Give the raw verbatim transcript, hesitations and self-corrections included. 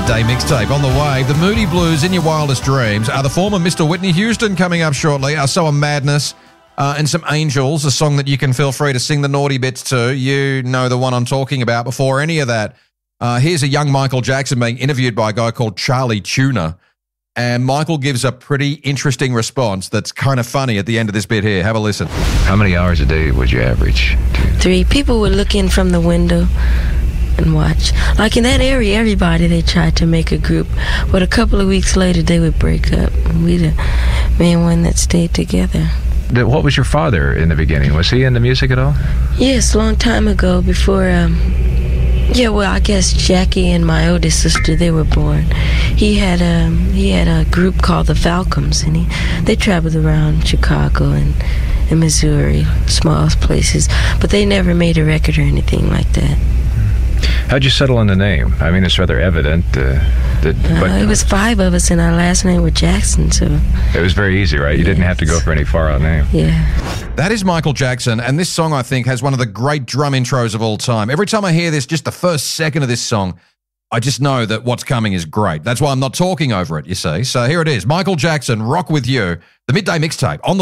midday mixtape on the way. The Moody Blues in Your Wildest Dreams. Are the former Mister Whitney Houston coming up shortly. Are So Are Madness uh, and Some Angels, a song that you can feel free to sing the naughty bits to. You know the one I'm talking about. Before any of that, uh, here's a young Michael Jackson being interviewed by a guy called Charlie Tuna. And Michael gives a pretty interesting response that's kind of funny at the end of this bit here. Have a listen. How many hours a day would you average? Three. People would look in from the window and watch. Like in that area, everybody, they tried to make a group. But a couple of weeks later, they would break up. And we the main one that stayed together. What was your father in the beginning? Was he into music at all? Yes, long time ago, before... Um, Yeah, well, I guess Jackie and my oldest sister, they were born. He had a he had a group called the Falcons, and he they traveled around Chicago and, and Missouri, small places, but they never made a record or anything like that. How'd you settle on the name? I mean, it's rather evident. Uh, that, but uh, it was five of us, and our last name was Jackson, so... It was very easy, right? You yes. didn't have to go for any far-out name. Yeah. That is Michael Jackson, and this song, I think, has one of the great drum intros of all time. Every time I hear this, just the first second of this song, I just know that what's coming is great. That's why I'm not talking over it, you see. So here it is, Michael Jackson, Rock With You, the Midday Mixtape on the